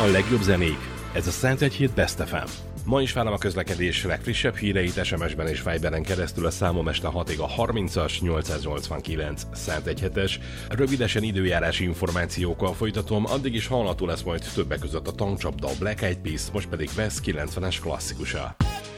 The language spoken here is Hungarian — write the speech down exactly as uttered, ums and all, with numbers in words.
a legjobb zenék. Ez a Szentegyhíd Best ef em. Ma is várom a közlekedés legfrissebb híreit es em es-ben és Viberen keresztül a számom este hatig a harmincas nyolcszáznyolcvankilenc Szentegyhetes. Rövidesen időjárási információkkal folytatom, addig is hallható lesz majd többek között a tankcsapda, a Black Eyed Peas, most pedig West kilencvenes klasszikusa.